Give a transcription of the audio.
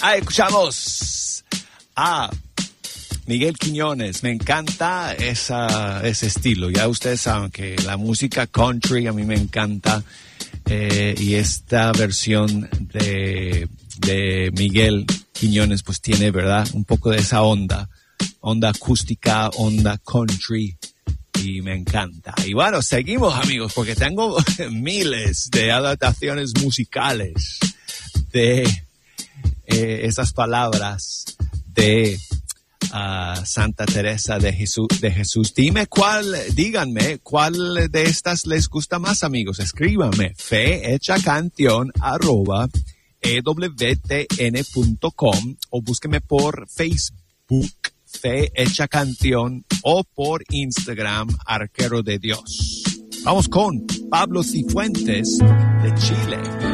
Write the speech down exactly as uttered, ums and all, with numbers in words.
Ah, escuchamos a Miguel Quiñones. Me encanta esa, ese estilo. Ya ustedes saben que la música country a mí me encanta. Eh, y esta versión de, de Miguel Quiñones pues tiene, ¿verdad? Un poco de esa onda. Onda acústica, onda country. Y me encanta. Y bueno, seguimos, amigos, porque tengo miles de adaptaciones musicales de eh, esas palabras de uh, Santa Teresa de Jesús, de Jesús. Dime cuál, díganme cuál de estas les gusta más, amigos. Escríbanme fehechacanción arroba ewtn.com o búsqueme por Facebook Fe Hecha Canción o por Instagram Arquero de Dios. Vamos con Pablo Cifuentes de Chile.